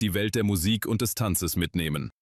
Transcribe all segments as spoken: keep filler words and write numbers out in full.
die Welt der Musik und des Tanzes mitnehmen.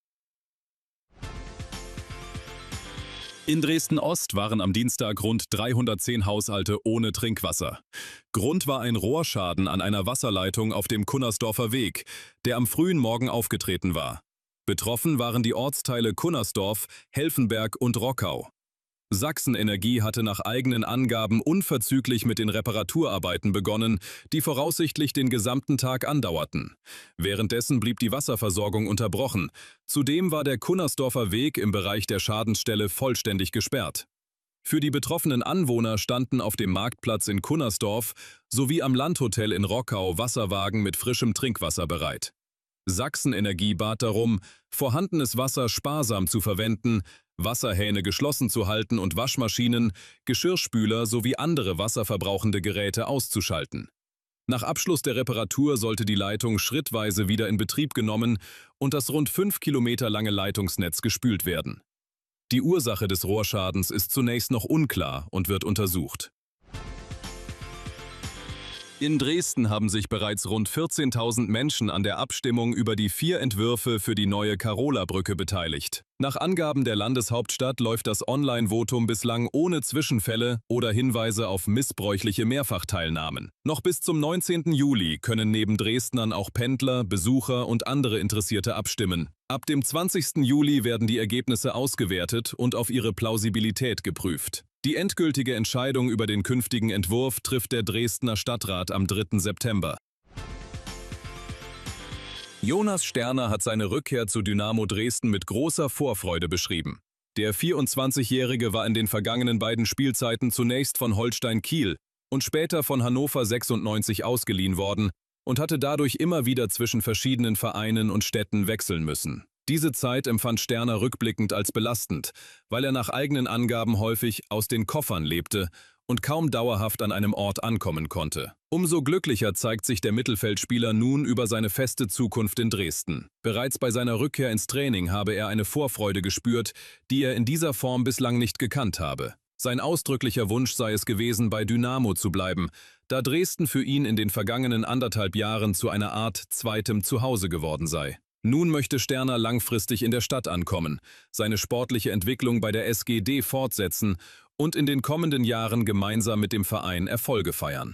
In Dresden-Ost waren am Dienstag rund dreihundertzehn Haushalte ohne Trinkwasser. Grund war ein Rohrschaden an einer Wasserleitung auf dem Cunnersdorfer Weg, der am frühen Morgen aufgetreten war. Betroffen waren die Ortsteile Cunnersdorf, Helfenberg und Rockau. Sachsen-Energie hatte nach eigenen Angaben unverzüglich mit den Reparaturarbeiten begonnen, die voraussichtlich den gesamten Tag andauerten. Währenddessen blieb die Wasserversorgung unterbrochen. Zudem war der Cunnersdorfer Weg im Bereich der Schadensstelle vollständig gesperrt. Für die betroffenen Anwohner standen auf dem Marktplatz in Cunnersdorf sowie am Landhotel in Rockau Wasserwagen mit frischem Trinkwasser bereit. Sachsen-Energie bat darum, vorhandenes Wasser sparsam zu verwenden, Wasserhähne geschlossen zu halten und Waschmaschinen, Geschirrspüler sowie andere wasserverbrauchende Geräte auszuschalten. Nach Abschluss der Reparatur sollte die Leitung schrittweise wieder in Betrieb genommen und das rund fünf Kilometer lange Leitungsnetz gespült werden. Die Ursache des Rohrschadens ist zunächst noch unklar und wird untersucht. In Dresden haben sich bereits rund vierzehntausend Menschen an der Abstimmung über die vier Entwürfe für die neue Karola-Brücke beteiligt. Nach Angaben der Landeshauptstadt läuft das Online-Votum bislang ohne Zwischenfälle oder Hinweise auf missbräuchliche Mehrfachteilnahmen. Noch bis zum neunzehnten Juli können neben Dresdnern auch Pendler, Besucher und andere Interessierte abstimmen. Ab dem zwanzigsten Juli werden die Ergebnisse ausgewertet und auf ihre Plausibilität geprüft. Die endgültige Entscheidung über den künftigen Entwurf trifft der Dresdner Stadtrat am dritten September. Jonas Sterner hat seine Rückkehr zu Dynamo Dresden mit großer Vorfreude beschrieben. Der vierundzwanzigjährige war in den vergangenen beiden Spielzeiten zunächst von Holstein Kiel und später von Hannover sechsundneunzig ausgeliehen worden und hatte dadurch immer wieder zwischen verschiedenen Vereinen und Städten wechseln müssen. Diese Zeit empfand Sterner rückblickend als belastend, weil er nach eigenen Angaben häufig aus den Koffern lebte und kaum dauerhaft an einem Ort ankommen konnte. Umso glücklicher zeigt sich der Mittelfeldspieler nun über seine feste Zukunft in Dresden. Bereits bei seiner Rückkehr ins Training habe er eine Vorfreude gespürt, die er in dieser Form bislang nicht gekannt habe. Sein ausdrücklicher Wunsch sei es gewesen, bei Dynamo zu bleiben, da Dresden für ihn in den vergangenen anderthalb Jahren zu einer Art zweitem Zuhause geworden sei. Nun möchte Sterner langfristig in der Stadt ankommen, seine sportliche Entwicklung bei der S G D fortsetzen und in den kommenden Jahren gemeinsam mit dem Verein Erfolge feiern.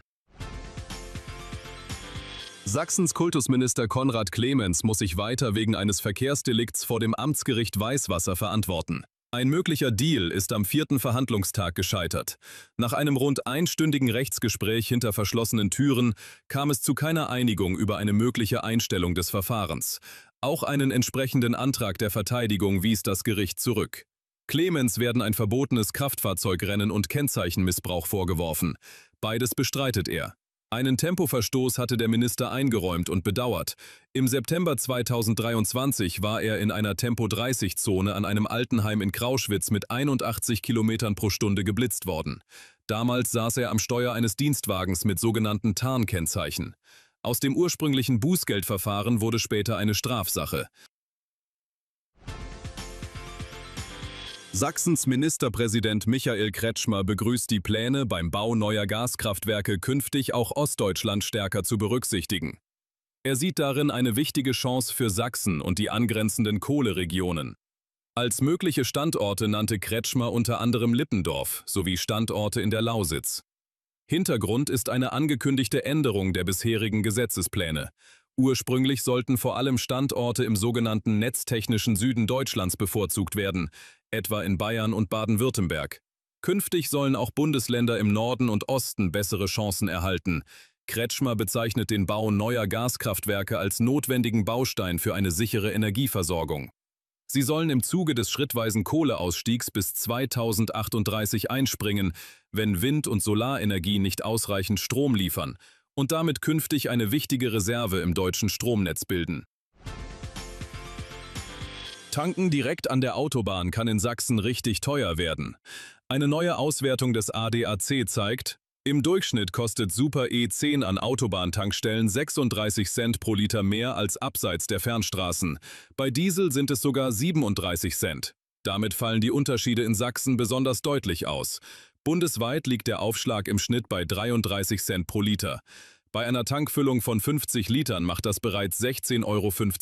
Sachsens Kultusminister Konrad Clemens muss sich weiter wegen eines Verkehrsdelikts vor dem Amtsgericht Weißwasser verantworten. Ein möglicher Deal ist am vierten Verhandlungstag gescheitert. Nach einem rund einstündigen Rechtsgespräch hinter verschlossenen Türen kam es zu keiner Einigung über eine mögliche Einstellung des Verfahrens. Auch einen entsprechenden Antrag der Verteidigung wies das Gericht zurück. Clemens werden ein verbotenes Kraftfahrzeugrennen und Kennzeichenmissbrauch vorgeworfen. Beides bestreitet er. Einen Tempoverstoß hatte der Minister eingeräumt und bedauert. Im September zweitausenddreiundzwanzig war er in einer Tempo dreißig Zone an einem Altenheim in Krauschwitz mit einundachtzig Kilometern pro Stunde geblitzt worden. Damals saß er am Steuer eines Dienstwagens mit sogenannten Tarnkennzeichen. Aus dem ursprünglichen Bußgeldverfahren wurde später eine Strafsache. Sachsens Ministerpräsident Michael Kretschmer begrüßt die Pläne, beim Bau neuer Gaskraftwerke künftig auch Ostdeutschland stärker zu berücksichtigen. Er sieht darin eine wichtige Chance für Sachsen und die angrenzenden Kohleregionen. Als mögliche Standorte nannte Kretschmer unter anderem Lippendorf sowie Standorte in der Lausitz. Hintergrund ist eine angekündigte Änderung der bisherigen Gesetzespläne. Ursprünglich sollten vor allem Standorte im sogenannten netztechnischen Süden Deutschlands bevorzugt werden, etwa in Bayern und Baden-Württemberg. Künftig sollen auch Bundesländer im Norden und Osten bessere Chancen erhalten. Kretschmer bezeichnet den Bau neuer Gaskraftwerke als notwendigen Baustein für eine sichere Energieversorgung. Sie sollen im Zuge des schrittweisen Kohleausstiegs bis zweitausendachtunddreißig einspringen, wenn Wind- und Solarenergie nicht ausreichend Strom liefern und damit künftig eine wichtige Reserve im deutschen Stromnetz bilden. Tanken direkt an der Autobahn kann in Sachsen richtig teuer werden. Eine neue Auswertung des A D A C zeigt, im Durchschnitt kostet Super E zehn an Autobahntankstellen sechsunddreißig Cent pro Liter mehr als abseits der Fernstraßen. Bei Diesel sind es sogar siebenunddreißig Cent. Damit fallen die Unterschiede in Sachsen besonders deutlich aus. Bundesweit liegt der Aufschlag im Schnitt bei dreiunddreißig Cent pro Liter. Bei einer Tankfüllung von fünfzig Litern macht das bereits sechzehn Euro fünfzig.